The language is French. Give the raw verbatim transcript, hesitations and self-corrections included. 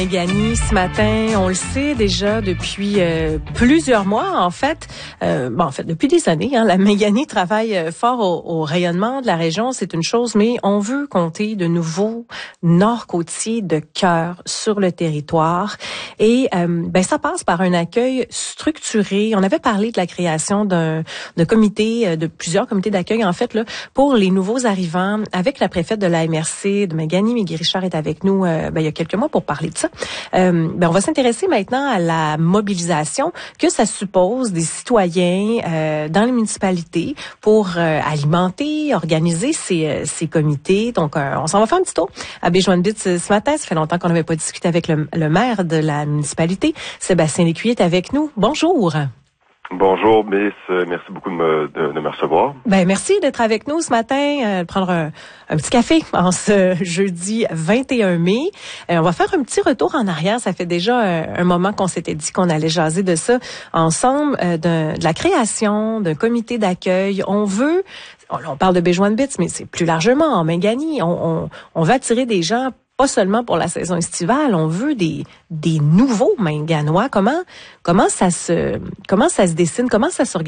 Méganie, ce matin, on le sait déjà depuis euh, plusieurs mois, en fait. Euh, bon, en fait, depuis des années, hein, la Méganie travaille euh, fort au, au rayonnement de la région, c'est une chose, mais on veut compter de nouveaux nord-côtiers de cœur sur le territoire. Et euh, ben ça passe par un accueil structuré. On avait parlé de la création d'un de comité, de plusieurs comités d'accueil, en fait, là, pour les nouveaux arrivants, avec la préfète de la M R C de Méganie. Mégui Richard est avec nous euh, ben, il y a quelques mois pour parler de ça. Euh, ben on va s'intéresser maintenant à la mobilisation que ça suppose des citoyens euh, dans les municipalités pour euh, alimenter, organiser ces, euh, ces comités. Donc, euh, on s'en va faire un petit tour à Baie-Joinville ce, ce matin. Ça fait longtemps qu'on n'avait pas discuté avec le, le maire de la municipalité. Sébastien Lécuyer est avec nous. Bonjour. Bonjour, Miss. Merci beaucoup de me, de, de me recevoir. Ben merci d'être avec nous ce matin, euh, prendre un, un petit café en ce jeudi vingt et un mai. Euh, on va faire un petit retour en arrière. Ça fait déjà un, un moment qu'on s'était dit qu'on allait jaser de ça ensemble, euh, de, de la création d'un comité d'accueil. On veut, on, on parle de Baie-Joinville, mais c'est plus largement en Méganie. On, on, on veut attirer des gens pas seulement pour la saison estivale, on veut des des nouveaux Méganois. Comment comment ça se comment ça se dessine, comment ça s'organise?